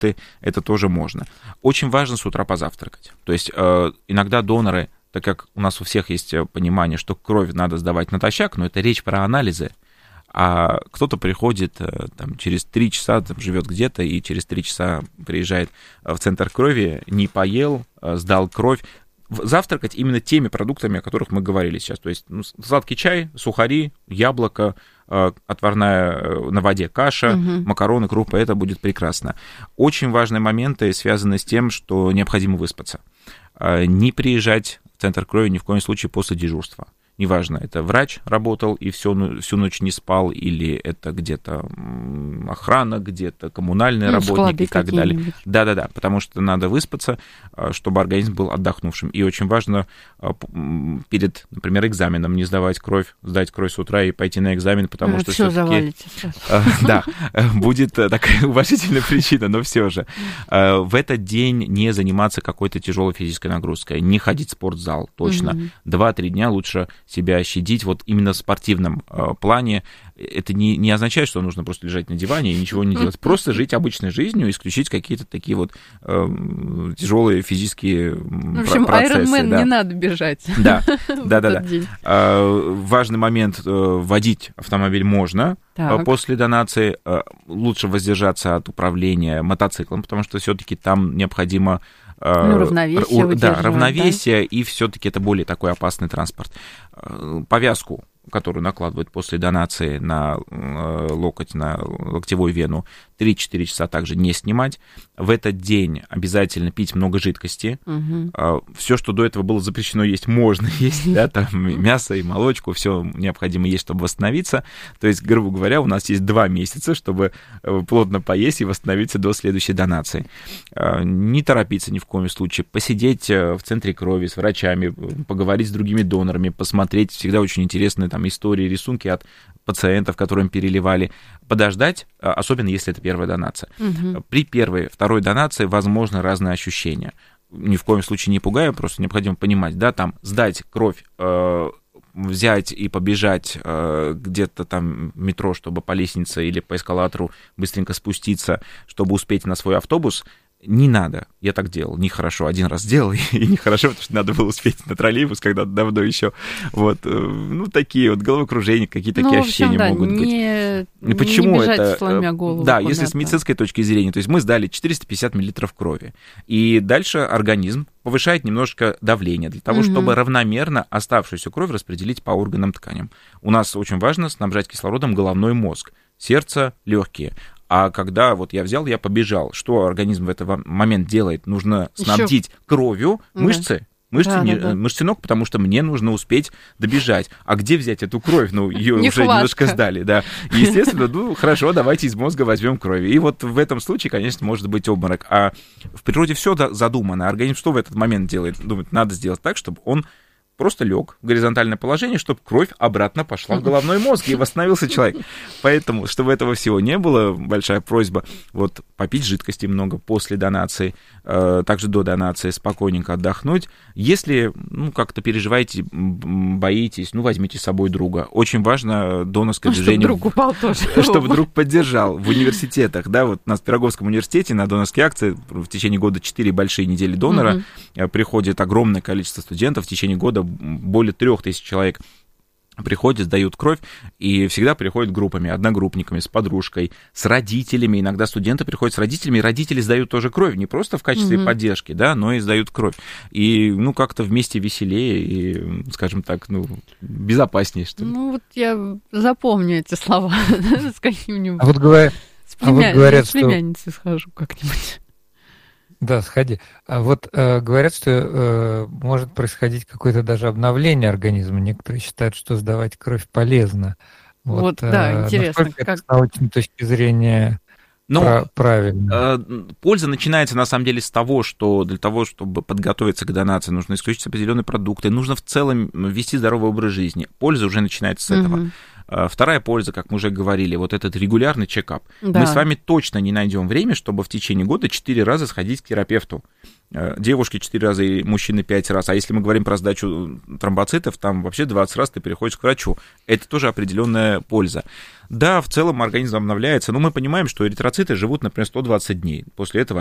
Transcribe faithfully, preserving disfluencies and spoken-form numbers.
фрукты, это тоже можно. Очень важно с утра позавтракать. То есть иногда доноры, так как у нас у всех есть понимание, что кровь надо сдавать натощак, но это речь про анализы, а кто-то приходит там, через три часа, там, живет где-то, и через три часа приезжает в центр крови, не поел, сдал кровь. Завтракать именно теми продуктами, о которых мы говорили сейчас. То есть ну, сладкий чай, сухари, яблоко, отварная на воде каша, угу. макароны, крупы, это будет прекрасно. Очень важные моменты связаны с тем, что необходимо выспаться. Не приезжать в центр крови ни в коем случае после дежурства. Неважно, это врач работал и всю, всю ночь не спал, или это где-то охрана, где-то коммунальные ну, работники и так далее. Да-да-да, потому что надо выспаться, чтобы организм был отдохнувшим. И очень важно перед, например, экзаменом не сдавать кровь, сдать кровь с утра и пойти на экзамен, потому что все-таки... Да, будет такая уважительная причина, но все же. В этот день не заниматься какой-то тяжелой физической нагрузкой, не ходить в спортзал, точно. Два-три дня лучше себя щадить вот именно в спортивном э, плане. Это не, не означает, что нужно просто лежать на диване и ничего не делать. Просто жить обычной жизнью, исключить какие-то такие вот э, тяжелые физические в общем, процессы. Ironman да. не надо бежать. Да, да, да. да. Э, важный момент, э, водить автомобиль можно так. после донации. Э, лучше воздержаться от управления мотоциклом, потому что все-таки там необходимо Ну, равновесие да, равновесие, да? И все-таки это более такой опасный транспорт. Повязку, которую накладывают после донации на локоть, на локтевую вену, три-четыре часа также не снимать. В этот день обязательно пить много жидкости. Угу. Все, что до этого было запрещено есть, можно есть, да, там мясо и молочку, все необходимо есть, чтобы восстановиться. То есть, грубо говоря, у нас есть два месяца, чтобы плотно поесть и восстановиться до следующей донации. Не торопиться ни в коем случае, посидеть в центре крови с врачами, поговорить с другими донорами, посмотреть, всегда очень интересные там истории, рисунки от пациентов, которым переливали, подождать, особенно если это первая донация. Угу. При первой, второй донации возможны разные ощущения. Ни в коем случае не пугаю, просто необходимо понимать, да, там сдать кровь, э, взять и побежать э, где-то там в метро, чтобы по лестнице или по эскалатору быстренько спуститься, чтобы успеть на свой автобус, не надо. Я так делал. Нехорошо. Один раз делал, и нехорошо, потому что надо было успеть на троллейбус когда-то давно еще. Вот. Ну, такие вот головокружения, какие-то такие ну, общем, ощущения да, могут не, быть. И почему не бежать, это? сломя голову. Да, если с медицинской точки зрения. То есть мы сдали четыреста пятьдесят миллилитров крови. И дальше организм повышает немножко давление для того, угу. чтобы равномерно оставшуюся кровь распределить по органам, тканям. У нас очень важно снабжать кислородом головной мозг, сердце, легкие. А когда вот я взял, я побежал, что организм в этот момент делает? Нужно снабдить Ещё... кровью мышцы, мышцы, да, не, да, да. мышценок, потому что мне нужно успеть добежать. А где взять эту кровь? Ну, ее уже немножко сдали, да. Естественно, ну, хорошо, давайте из мозга возьмем кровь. И вот в этом случае, конечно, может быть обморок. А в природе все задумано. Организм что в этот момент делает? Думает, надо сделать так, чтобы он просто лег в горизонтальное положение, чтобы кровь обратно пошла в головной мозг и восстановился человек. Поэтому, чтобы этого всего не было, большая просьба вот попить жидкости много после донации, э, также до донации, спокойненько отдохнуть. Если, ну, как-то переживаете, боитесь, ну, возьмите с собой друга. Очень важно донорское ну, движение. Чтобы друг упал тоже. Чтобы друг поддержал. В университетах, да, вот у нас в Пироговском университете на донорские акции в течение года четыре большие недели донора, угу. приходит огромное количество студентов, в течение года более трех тысяч человек приходят, сдают кровь, и всегда приходят группами, одногруппниками, с подружкой, с родителями. Иногда студенты приходят с родителями, и родители сдают тоже кровь, не просто в качестве mm-hmm. поддержки, да, но и сдают кровь. И, ну, как-то вместе веселее и, скажем так, ну, безопаснее, что ли. Ну, вот я запомню эти слова с каким-нибудь... А вот говорят, с племянницей схожу как-нибудь. Да, сходи. А вот э, говорят, что э, может происходить какое-то даже обновление организма. Некоторые считают, что сдавать кровь полезно. Вот, вот да, э, интересно. Насколько как... это с научной точки зрения Но, правильно? Э, польза начинается, на самом деле, с того, что для того, чтобы подготовиться к донации, нужно исключить определенные продукты, нужно в целом вести здоровый образ жизни. Польза уже начинается с этого. Вторая польза, как мы уже говорили, вот этот регулярный чекап. Да. Мы с вами точно не найдем время, чтобы в течение года четыре раза сходить к терапевту. Девушки четыре раза и мужчины пять раз. А если мы говорим про сдачу тромбоцитов, там вообще двадцать раз ты переходишь к врачу. Это тоже определенная польза. Да, в целом организм обновляется, но мы понимаем, что эритроциты живут, например, сто двадцать дней. После этого